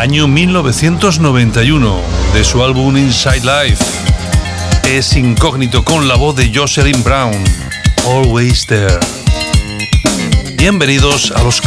año 1991, de su álbum Inside Life. Es Incógnito con la voz de Jocelyn Brown, Always There. Bienvenidos a los